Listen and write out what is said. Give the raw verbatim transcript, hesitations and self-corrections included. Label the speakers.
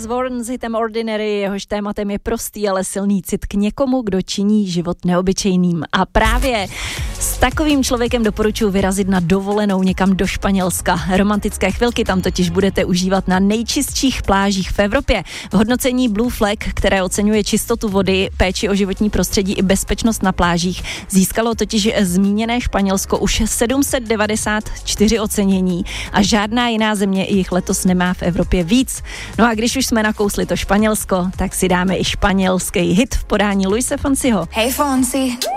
Speaker 1: Niles Warren s hitem Ordinary, jehož tématem je prostý, ale silný cit k někomu, kdo činí život neobyčejným. A právě s takovým člověkem doporučuji vyrazit na dovolenou někam do Španělska. Romantické chvilky tam totiž budete užívat na nejčistších plážích v Evropě. V hodnocení Blue Flag, které oceňuje čistotu vody, péči o životní prostředí i bezpečnost na plážích, získalo totiž zmíněné Španělsko už sedm set devadesát čtyři ocenění a žádná jiná země jich letos nemá v Evropě víc. No a když už jsme nakousli to Španělsko, tak si dáme i španělský hit v podání Luise Fonsiho.
Speaker 2: Hey Fonsi.